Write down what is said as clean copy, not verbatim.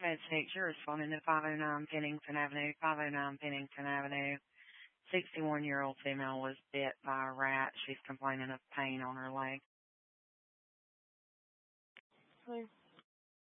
Dispatch 6, you're responding to 509 Pennington Avenue. 509 Pennington Avenue. 61-year-old female was bit by a rat. She's complaining of pain on her leg.